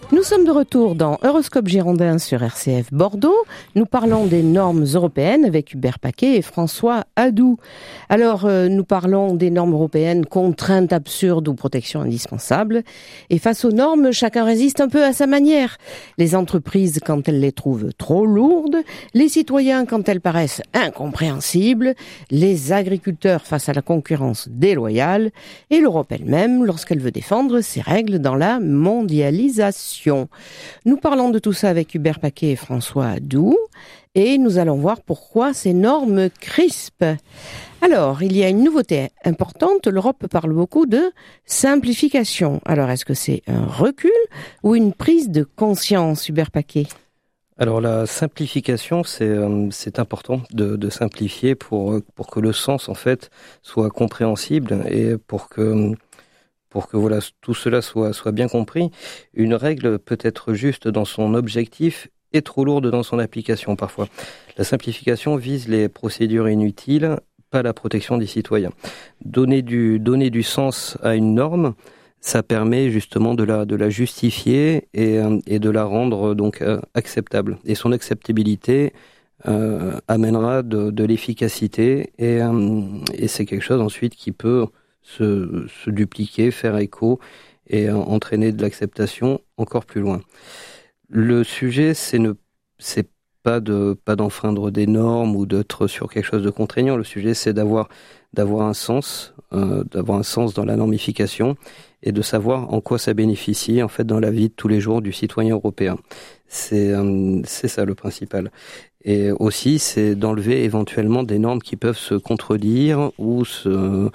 Nous sommes de retour dans Horoscope Girondin sur RCF Bordeaux. Nous parlons des normes européennes avec Hubert Paquet et François Adoux. Alors, nous parlons des normes européennes, contraintes absurdes ou protections indispensables. Et face aux normes, chacun résiste un peu à sa manière. Les entreprises quand elles les trouvent trop lourdes, les citoyens quand elles paraissent incompréhensibles, les agriculteurs face à la concurrence déloyale et l'Europe elle-même lorsqu'elle veut défendre ses règles dans la mondialisation. Nous parlons de tout ça avec Hubert Paquet et François Adoux et nous allons voir pourquoi ces normes crispent. Alors, il y a une nouveauté importante, l'Europe parle beaucoup de simplification. Alors, est-ce que c'est un recul ou une prise de conscience, Hubert Paquet ? Alors la simplification, c'est important de simplifier pour que le sens en fait soit compréhensible et pour que voilà, tout cela soit bien compris. Une règle peut être juste dans son objectif et trop lourde dans son application parfois. La simplification vise les procédures inutiles, pas la protection des citoyens. Donner du sens à une norme, ça permet justement de la justifier et de la rendre donc acceptable. Et son acceptabilité amènera de l'efficacité et c'est quelque chose ensuite qui peut se dupliquer, faire écho et entraîner de l'acceptation encore plus loin. Le sujet, c'est pas d'enfreindre des normes ou d'être sur quelque chose de contraignant. Le sujet, c'est d'avoir un sens dans la normification et de savoir en quoi ça bénéficie en fait dans la vie de tous les jours du citoyen européen. C'est ça le principal. Et aussi, c'est d'enlever éventuellement des normes qui peuvent se contredire ou se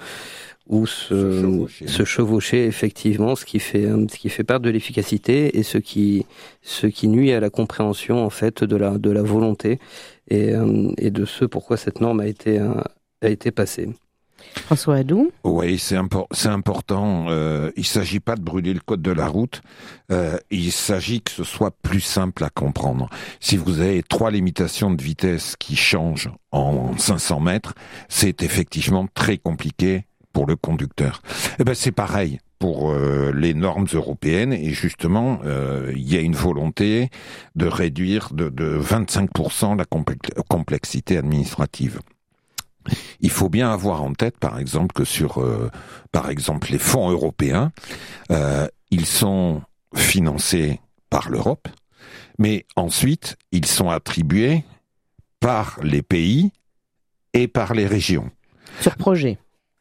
chevaucher effectivement, ce qui fait perdre de l'efficacité et ce qui nuit à la compréhension en fait de la volonté et de ce pourquoi cette norme a été passée. François Adoux. Oui, c'est important. Il ne s'agit pas de brûler le code de la route. Il s'agit que ce soit plus simple à comprendre. Si vous avez 3 limitations de vitesse qui changent en 500 mètres, c'est effectivement très compliqué pour le conducteur. Eh ben c'est pareil pour les normes européennes et justement il y a une volonté de réduire de 25% la complexité administrative. Il faut bien avoir en tête par exemple que sur par exemple les fonds européens, ils sont financés par l'Europe, mais ensuite ils sont attribués par les pays et par les régions. Sur projet.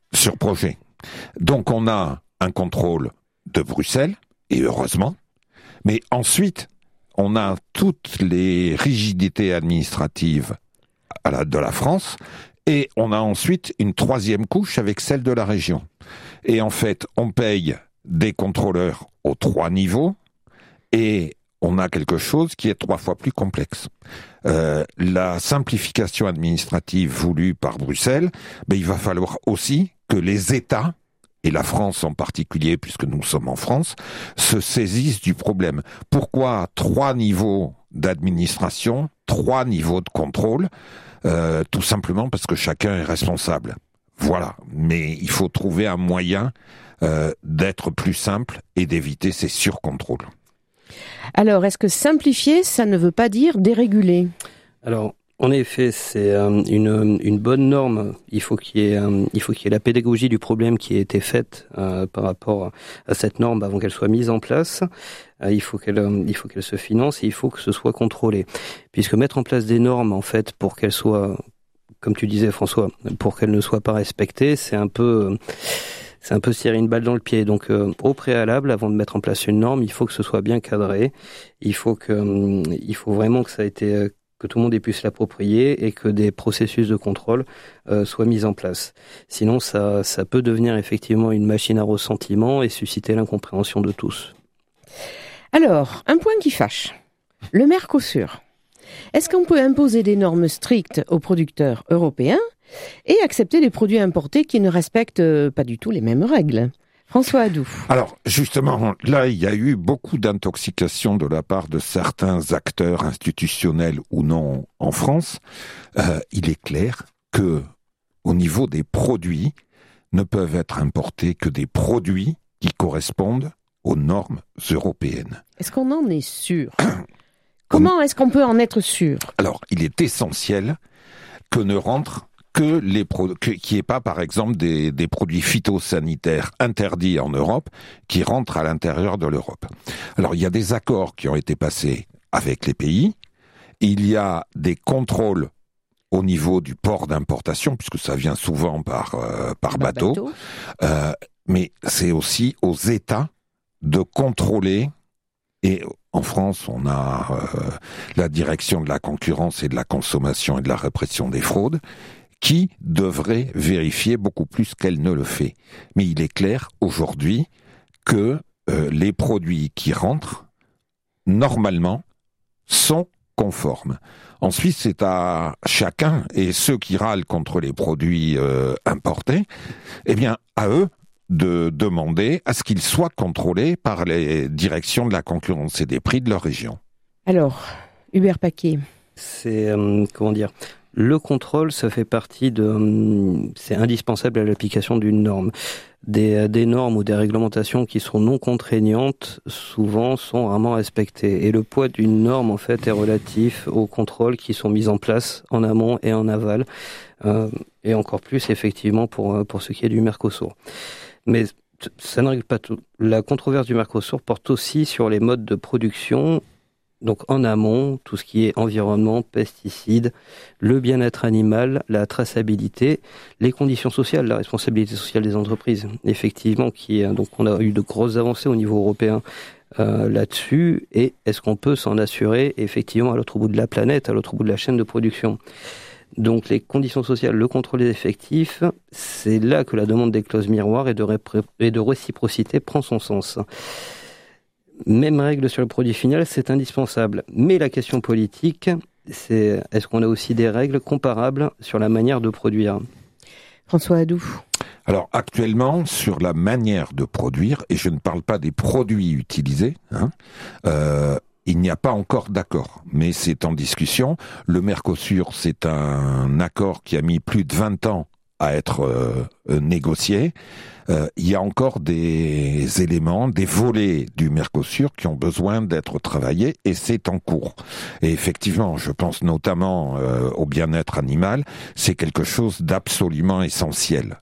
Donc on a un contrôle de Bruxelles, et heureusement, mais ensuite on a toutes les rigidités administratives de la France, et on a ensuite une 3e couche avec celle de la région. Et en fait, on paye des contrôleurs aux 3 niveaux, et on a quelque chose qui est 3 fois plus complexe. La simplification administrative voulue par Bruxelles, il va falloir aussi que les États, et la France en particulier, puisque nous sommes en France, se saisissent du problème. Pourquoi 3 niveaux d'administration, 3 niveaux de contrôle ? Tout simplement parce que chacun est responsable. Voilà. Mais il faut trouver un moyen d'être plus simple et d'éviter ces surcontrôles. Alors, est-ce que simplifier, ça ne veut pas dire déréguler ? Alors, en effet, c'est une bonne norme. Il faut qu'il y ait la pédagogie du problème qui ait été faite par rapport à cette norme avant qu'elle soit mise en place. Il faut qu'elle se finance et il faut que ce soit contrôlé. Puisque mettre en place des normes, en fait, pour qu'elles soient, comme tu disais François, pour qu'elles ne soient pas respectées, c'est un peu se tirer une balle dans le pied. Donc, au préalable, avant de mettre en place une norme, il faut que ce soit bien cadré. Il faut vraiment que ça ait été que tout le monde ait pu se l'approprier et que des processus de contrôle soient mis en place. Sinon, ça peut devenir effectivement une machine à ressentiment et susciter l'incompréhension de tous. Alors, un point qui fâche. Le Mercosur. Est-ce qu'on peut imposer des normes strictes aux producteurs européens et accepter des produits importés qui ne respectent pas du tout les mêmes règles ? François Adoux. Alors, justement, là, il y a eu beaucoup d'intoxication de la part de certains acteurs institutionnels ou non en France. Il est clair que, au niveau des produits, ne peuvent être importés que des produits qui correspondent aux normes européennes. Est-ce qu'on en est sûr? Comment est-ce qu'on peut en être sûr? Alors, il est essentiel que ne rentrent que qu'il n'y ait pas, par exemple, des produits phytosanitaires interdits en Europe qui rentrent à l'intérieur de l'Europe. Alors, il y a des accords qui ont été passés avec les pays. Il y a des contrôles au niveau du port d'importation, puisque ça vient souvent par bateau. Mais c'est aussi aux États de contrôler. Et en France, on a la direction de la concurrence et de la consommation et de la répression des fraudes, qui devrait vérifier beaucoup plus qu'elle ne le fait. Mais il est clair aujourd'hui que les produits qui rentrent, normalement, sont conformes. Ensuite, c'est à chacun, et ceux qui râlent contre les produits importés, eh bien, à eux de demander à ce qu'ils soient contrôlés par les directions de la concurrence et des prix de leur région. Alors, Hubert Paquet. C'est, le contrôle, ça fait partie c'est indispensable à l'application d'une norme. Des normes ou des réglementations qui sont non contraignantes, souvent, sont rarement respectées. Et le poids d'une norme, en fait, est relatif aux contrôles qui sont mis en place en amont et en aval. Et encore plus, effectivement, pour ce qui est du Mercosur. Mais ça ne règle pas tout. La controverse du Mercosur porte aussi sur les modes de production. Donc en amont, tout ce qui est environnement, pesticides, le bien-être animal, la traçabilité, les conditions sociales, la responsabilité sociale des entreprises. Effectivement, donc on a eu de grosses avancées au niveau européen là-dessus. Et est-ce qu'on peut s'en assurer effectivement à l'autre bout de la planète, à l'autre bout de la chaîne de production ? Donc les conditions sociales, le contrôle des effectifs, c'est là que la demande des clauses miroirs et de réciprocité prend son sens. Même règle sur le produit final, c'est indispensable. Mais la question politique, c'est est-ce qu'on a aussi des règles comparables sur la manière de produire ? François Adoux. Alors actuellement, sur la manière de produire, et je ne parle pas des produits utilisés, il n'y a pas encore d'accord, mais c'est en discussion. Le Mercosur, c'est un accord qui a mis plus de 20 ans à être négocié. Il y a encore des éléments, des volets du Mercosur qui ont besoin d'être travaillés et c'est en cours. Et effectivement, je pense notamment au bien-être animal, c'est quelque chose d'absolument essentiel.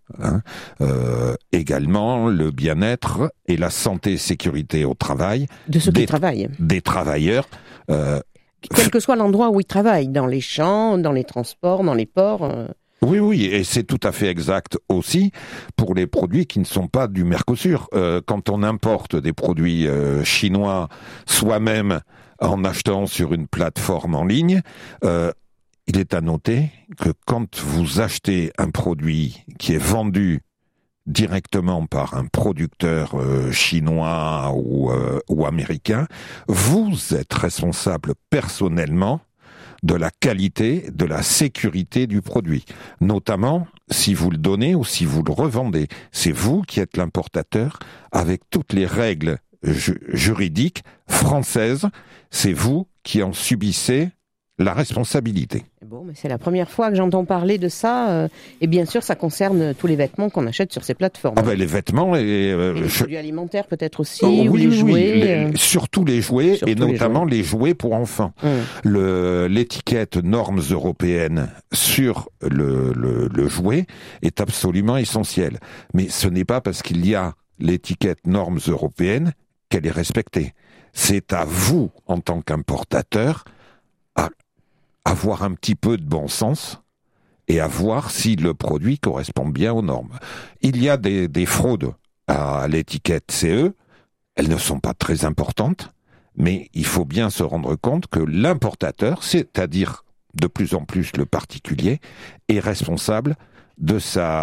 Également, le bien-être et la santé et sécurité au travail de ceux qui travaillent, des travailleurs. Quel que soit l'endroit où ils travaillent, dans les champs, dans les transports, dans les ports. Oui, et c'est tout à fait exact aussi pour les produits qui ne sont pas du Mercosur. Quand on importe des produits chinois, soi-même en achetant sur une plateforme en ligne, il est à noter que quand vous achetez un produit qui est vendu directement par un producteur chinois ou américain, vous êtes responsable personnellement de la qualité, de la sécurité du produit. Notamment, si vous le donnez ou si vous le revendez. C'est vous qui êtes l'importateur avec toutes les règles juridiques françaises. C'est vous qui en subissez la responsabilité. Bon, mais c'est la première fois que j'entends parler de ça. Et bien sûr, ça concerne tous les vêtements qu'on achète sur ces plateformes. Ah ben, les vêtements et les produits alimentaires peut-être aussi, ou les jouets. Surtout les jouets, et notamment les jouets pour enfants. L'étiquette normes européennes sur le jouet est absolument essentielle. Mais ce n'est pas parce qu'il y a l'étiquette normes européennes qu'elle est respectée. C'est à vous, en tant qu'importateur, à avoir un petit peu de bon sens et à voir si le produit correspond bien aux normes. Il y a des fraudes à l'étiquette CE, elles ne sont pas très importantes, mais il faut bien se rendre compte que l'importateur, c'est-à-dire de plus en plus le particulier, est responsable de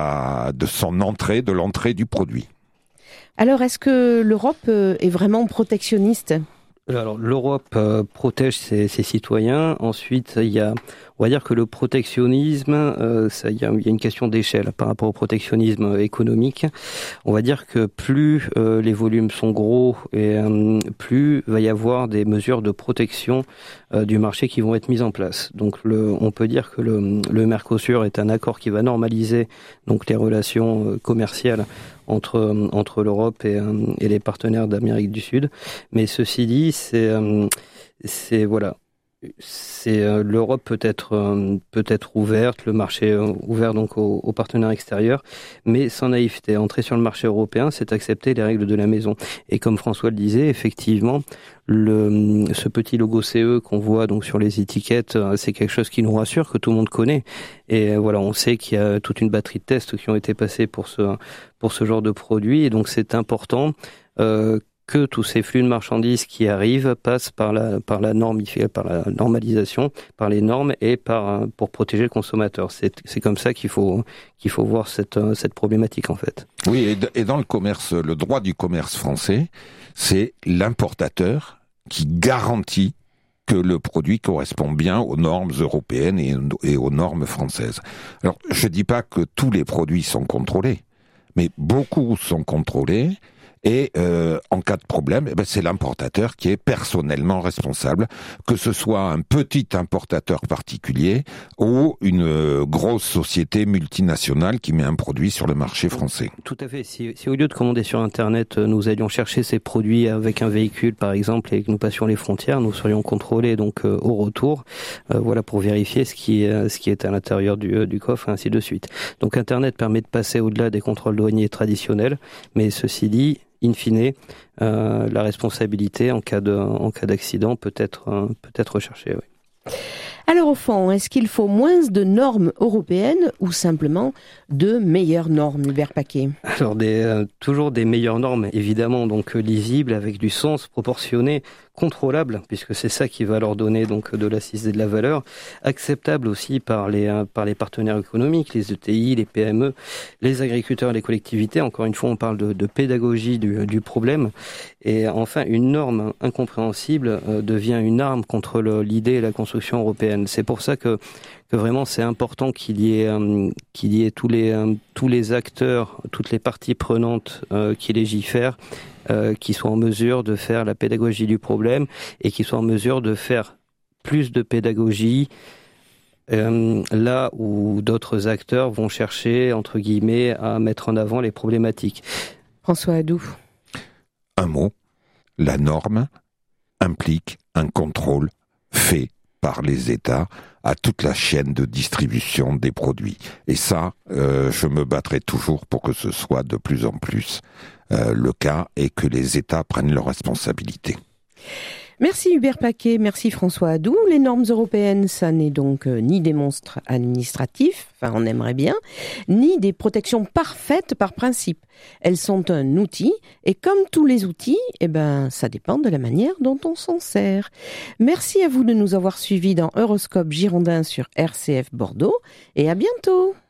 l'entrée du produit. Alors, est-ce que l'Europe est vraiment protectionniste ? Alors, l'Europe protège ses citoyens. Ensuite, on va dire que le protectionnisme, il y a une question d'échelle par rapport au protectionnisme économique. On va dire que plus les volumes sont gros et plus va y avoir des mesures de protection du marché qui vont être mises en place. Donc, on peut dire que le Mercosur est un accord qui va normaliser donc les relations commerciales entre l'Europe et les partenaires d'Amérique du Sud. Mais ceci dit, l'Europe peut être ouverte, le marché ouvert donc aux partenaires extérieurs, mais sans naïveté. Entrer sur le marché européen, c'est accepter les règles de la maison. Et comme François le disait, effectivement, ce petit logo CE qu'on voit donc sur les étiquettes, c'est quelque chose qui nous rassure, que tout le monde connaît. Et voilà, on sait qu'il y a toute une batterie de tests qui ont été passés pour ce genre de produit, et donc c'est important que tous ces flux de marchandises qui arrivent passent par la normalisation, par les normes et pour protéger le consommateur. C'est comme ça qu'il faut voir cette problématique en fait. Oui, et dans le droit du commerce français, c'est l'importateur qui garantit que le produit correspond bien aux normes européennes et aux normes françaises. Alors, je dis pas que tous les produits sont contrôlés, mais beaucoup sont contrôlés. Et en cas de problème, c'est l'importateur qui est personnellement responsable, que ce soit un petit importateur particulier ou une grosse société multinationale qui met un produit sur le marché français. Tout à fait. Si au lieu de commander sur Internet, nous allions chercher ces produits avec un véhicule, par exemple, et que nous passions les frontières, nous serions contrôlés donc au retour, pour vérifier ce qui est à l'intérieur du coffre, et ainsi de suite. Donc Internet permet de passer au-delà des contrôles douaniers traditionnels, mais ceci dit, in fine, la responsabilité en cas d'accident peut être recherchée. Oui. Alors au fond, est-ce qu'il faut moins de normes européennes ou simplement de meilleures normes, Hubert Paquet ? Alors toujours des meilleures normes, évidemment, donc lisibles, avec du sens, proportionné, contrôlable, puisque c'est ça qui va leur donner donc de l'assise et de la valeur, acceptable aussi par les partenaires économiques, les ETI, les PME, les agriculteurs, les collectivités. Encore une fois, on parle de pédagogie du problème. Et enfin, une norme incompréhensible devient une arme contre l'idée et la construction européenne. C'est pour ça que vraiment c'est important qu'il y ait tous les acteurs, toutes les parties prenantes qui légifèrent, qui soient en mesure de faire la pédagogie du problème et qui soient en mesure de faire plus de pédagogie là où d'autres acteurs vont chercher, entre guillemets, à mettre en avant les problématiques. François Adoux. Un mot, la norme implique un contrôle fait par les États à toute la chaîne de distribution des produits. Et ça, je me battrai toujours pour que ce soit de plus en plus le cas et que les États prennent leurs responsabilités. Merci Hubert Paquet, merci François Adoux. Les normes européennes, ça n'est donc ni des monstres administratifs, enfin on aimerait bien, ni des protections parfaites par principe. Elles sont un outil, et comme tous les outils, ça dépend de la manière dont on s'en sert. Merci à vous de nous avoir suivis dans Euroscope Girondin sur RCF Bordeaux, et à bientôt.